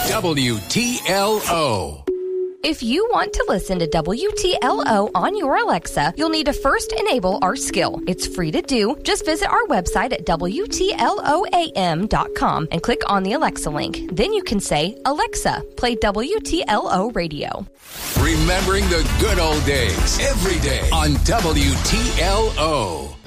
WTLO. If you want to listen to WTLO on your Alexa, you'll need to first enable our skill. It's free to do. Just visit our website at WTLOAM.com and click on the Alexa link. Then you can say, Alexa, play WTLO radio. Remembering the good old days every day on WTLO.